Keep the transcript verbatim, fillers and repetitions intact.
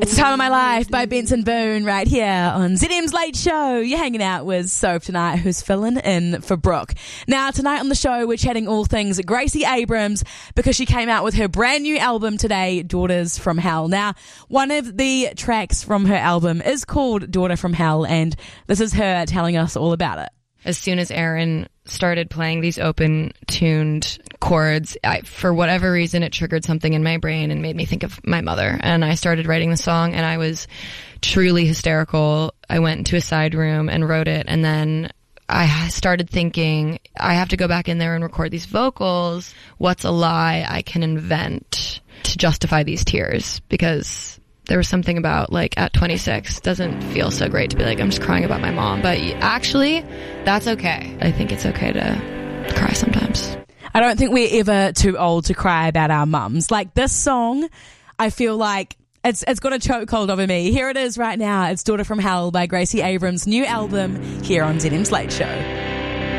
It's the Time of My Life by Benson Boone right here on Z M's Late Show. You're hanging out with Soph tonight, who's filling in for Brooke. Now, tonight on the show, we're chatting all things Gracie Abrams because she came out with her brand new album today, Daughters from Hell. Now, one of the tracks from her album is called Daughter from Hell, and this is her telling us all about it. As soon as Aaron started playing these open-tuned chords, I, for whatever reason, it triggered something in my brain and made me think of my mother. And I started writing the song, and I was truly hysterical. I went into a side room and wrote it, and then I started thinking, I have to go back in there and record these vocals. What's a lie I can invent to justify these tears? Because there was something about, like, at twenty-six, doesn't feel so great to be like, I'm just crying about my mom. But actually, that's okay. I think it's okay to cry sometimes. I don't think we're ever too old to cry about our mums. Like, this song, I feel like it's it's got a chokehold over me. Here it is right now. It's Daughter from Hell by Gracie Abrams' new album here on Z M's Late Show.